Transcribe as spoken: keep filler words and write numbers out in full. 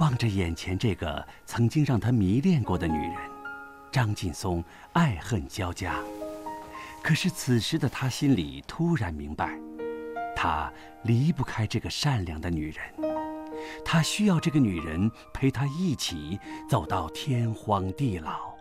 望着眼前这个曾经让他迷恋过的女人，张劲松爱恨交加。可是此时的他心里突然明白，他离不开这个善良的女人，他需要这个女人陪他一起走到天荒地老。